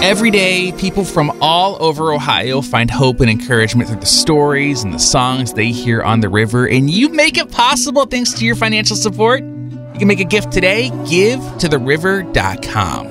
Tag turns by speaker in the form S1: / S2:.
S1: Every day, people from all over Ohio find hope and encouragement through the stories and the songs they hear on the river, and you make it possible thanks to your financial support. You can make a gift today. GiveToTheRiver.com.